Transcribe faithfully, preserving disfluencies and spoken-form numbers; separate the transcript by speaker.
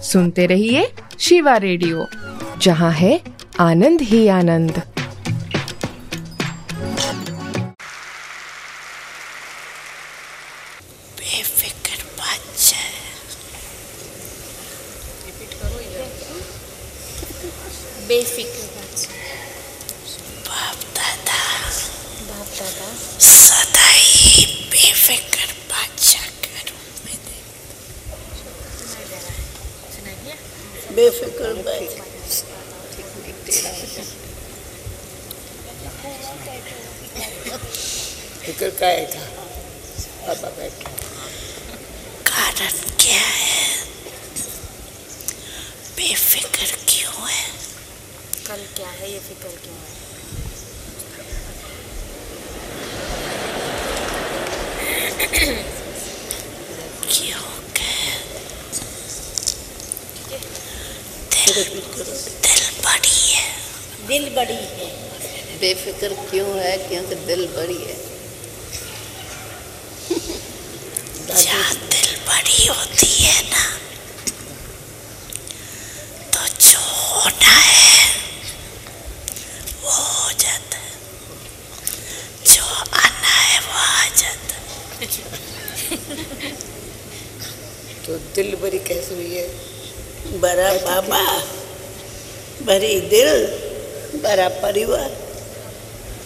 Speaker 1: सुनते रहिए शिवा रेडियो, जहाँ है आनंद ही आनंद।
Speaker 2: बेफिक्र बादशाह, बेफिक्र बादशाह, बाप दादा बाप दादा सदा ही बेफिक्र बादशाह के रूप में दे। बेफिक्र बादशाह फिक्र का है था पापा बैठे। कारण क्या है? बेफिक्र क्यों है? कल क्या है ये फिक्र क्यों है? क्योंकि दिल दिल बड़ी है। दिल बड़ी है। बेफिक्र क्यों है? क्योंकि दिल बड़ी है। जहाँ दिल बड़ी होती है ना, तो जो होना है वो हो जाता है, जो आना है वो आ जाता है। तो दिल बड़ी कैसे हुई है? बड़ा बाबा, बड़ी दिल, बड़ा परिवार।